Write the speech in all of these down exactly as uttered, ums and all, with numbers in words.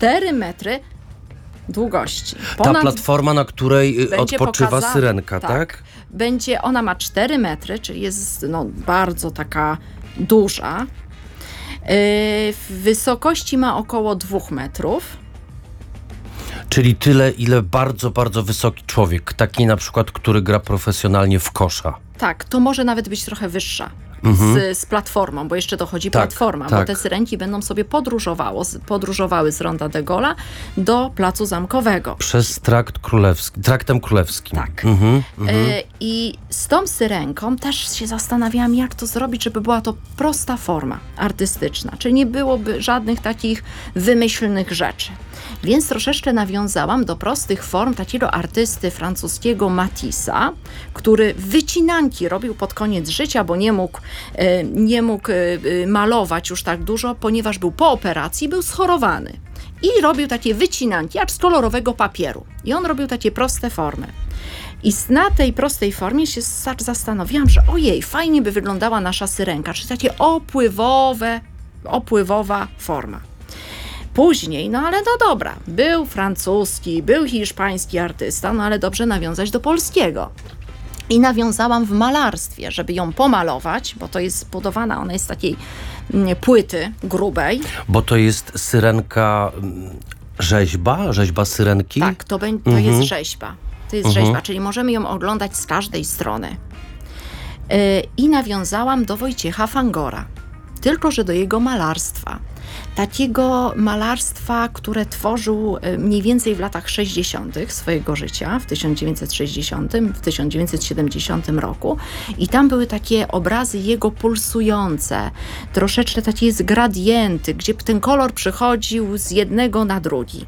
cztery metry długości. Ponad Ta platforma, na której odpoczywa pokaza- syrenka, tak? tak? Będzie, ona ma cztery metry, czyli jest no, bardzo taka duża. Yy, w wysokości ma około dwóch metrów. Czyli tyle, ile bardzo, bardzo wysoki człowiek, taki na przykład, który gra profesjonalnie w kosza. Tak, to może nawet być trochę wyższa. Mhm. Z, z platformą, bo jeszcze dochodzi Tak, platforma, tak. bo te syrenki będą sobie podróżowało, z, podróżowały z Ronda de Gaulle'a do Placu Zamkowego. Przez trakt królewski, traktem królewskim. Tak. Mhm, mhm. Y, I z tą syrenką też się zastanawiałam, jak to zrobić, żeby była to prosta forma artystyczna, czyli nie byłoby żadnych takich wymyślnych rzeczy. Więc troszeczkę nawiązałam do prostych form takiego artysty francuskiego Matissa, który wycinanki robił pod koniec życia, bo nie mógł, y, nie mógł y, malować już tak dużo, ponieważ był po operacji, był schorowany. I robił takie wycinanki, jak z kolorowego papieru. I on robił takie proste formy. I na tej prostej formie się zastanowiłam, że ojej, fajnie by wyglądała nasza syrenka, czyli takie opływowe, opływowa forma. Później, no ale no dobra, był francuski, był hiszpański artysta, no ale dobrze nawiązać do polskiego. I nawiązałam w malarstwie, żeby ją pomalować, bo to jest zbudowana, ona jest z takiej mm, płyty grubej. Bo to jest syrenka mm, rzeźba, rzeźba syrenki? Tak, to, be, to Mhm. jest rzeźba. To jest Mhm. rzeźba, czyli możemy ją oglądać z każdej strony. Yy, I nawiązałam do Wojciecha Fangora, tylko że do jego malarstwa. Takiego malarstwa, które tworzył mniej więcej w latach sześćdziesiątych swojego życia, w tysiąc dziewięćset sześćdziesiątym, w tysiąc dziewięćset siedemdziesiątym roku. I tam były takie obrazy jego pulsujące, troszeczkę takie zgradienty, gdzie ten kolor przychodził z jednego na drugi.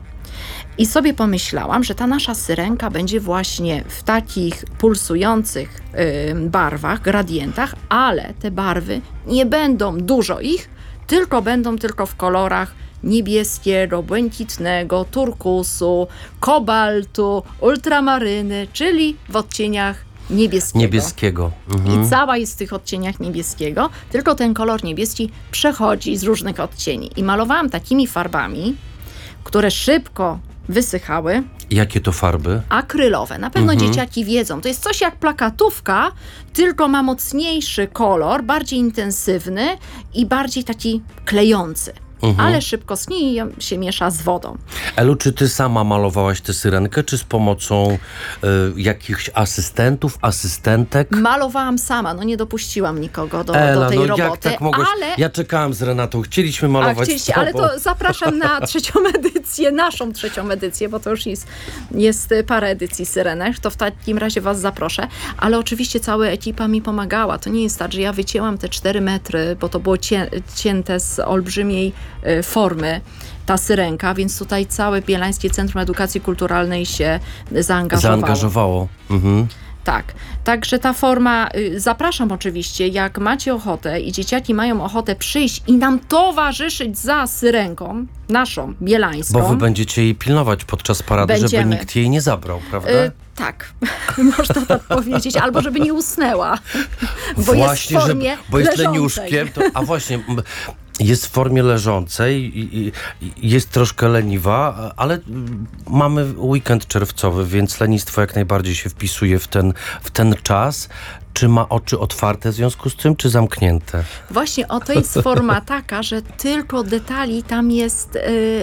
I sobie pomyślałam, że ta nasza syrenka będzie właśnie w takich pulsujących yy, barwach, gradientach, ale te barwy nie będą dużo ich, tylko będą tylko w kolorach niebieskiego, błękitnego, turkusu, kobaltu, ultramaryny, czyli w odcieniach niebieskiego. Niebieskiego. Mhm. I cała jest w tych odcieniach niebieskiego, tylko ten kolor niebieski przechodzi z różnych odcieni. I malowałam takimi farbami, które szybko wysychały. Jakie to farby? Akrylowe. Na pewno Mhm. dzieciaki wiedzą. To jest coś jak plakatówka, tylko ma mocniejszy kolor, bardziej intensywny i bardziej taki klejący. Mhm. Ale szybko schnie i się miesza z wodą. Elu, czy ty sama malowałaś tę syrenkę, czy z pomocą y, jakichś asystentów, asystentek? Malowałam sama, no nie dopuściłam nikogo do, Ela, do tej no roboty, jak tak mogłeś? ale... Ja czekałem z Renatą, chcieliśmy A, malować chcieliście, z tobą. ale to zapraszam na trzecią edycję, naszą trzecią edycję, bo to już jest, jest parę edycji Syrenek, to w takim razie was zaproszę, ale oczywiście cała ekipa mi pomagała. To nie jest tak, że ja wycięłam te cztery metry, bo to było cię, cięte z olbrzymiej y, formy, ta syrenka, więc tutaj całe Bielańskie Centrum Edukacji Kulturalnej się zaangażowało. Zaangażowało. Mhm. Tak, także ta forma, y, zapraszam oczywiście, jak macie ochotę i dzieciaki mają ochotę przyjść i nam towarzyszyć za syrenką, naszą, bielańską. Bo wy będziecie jej pilnować podczas parady, żeby Będziemy. nikt jej nie zabrał, prawda? Y, tak, można tak powiedzieć, albo żeby nie usnęła, bo Właśnie, jest w formie że, bo jest leżącej. leniuszkiem, to, a właśnie m, jest w formie leżącej i, i, i jest troszkę leniwa, ale mm, mamy weekend czerwcowy, więc lenistwo jak najbardziej się wpisuje w ten, w ten czas. Czy ma oczy otwarte w związku z tym, czy zamknięte? Właśnie o to jest forma taka, że tylko detali tam jest y,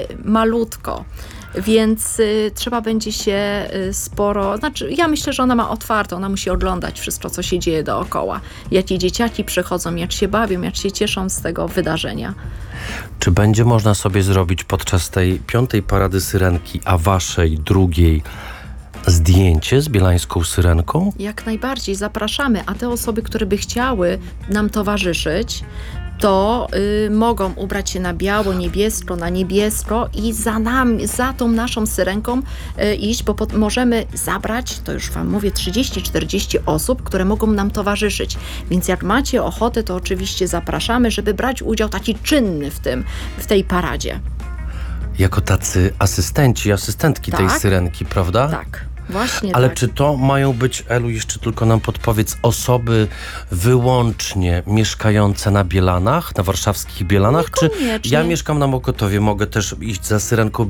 malutko. Więc y, trzeba będzie się y, sporo, znaczy ja myślę, że ona ma otwarte, ona musi oglądać wszystko, co się dzieje dookoła. Jakie dzieciaki przychodzą, jak się bawią, jak się cieszą z tego wydarzenia. Czy będzie można sobie zrobić podczas tej piątej parady syrenki, a waszej drugiej, zdjęcie z bielańską syrenką? Jak najbardziej zapraszamy, a te osoby, które by chciały nam towarzyszyć, to y, mogą ubrać się na biało, niebiesko, na niebiesko i za nami, za tą naszą syrenką y, iść, bo pod, możemy zabrać, to już wam mówię, trzydzieści czterdzieści osób, które mogą nam towarzyszyć. Więc jak macie ochotę, to oczywiście zapraszamy, żeby brać udział taki czynny w tym, w tej paradzie. Jako tacy asystenci, asystentki tej Tak. syrenki, prawda? Tak, właśnie Ale tak. czy to mają być, Elu, jeszcze tylko nam podpowiedz, osoby wyłącznie mieszkające na Bielanach, na warszawskich Bielanach? Czy Niekoniecznie. ja mieszkam na Mokotowie, mogę też iść za syrenką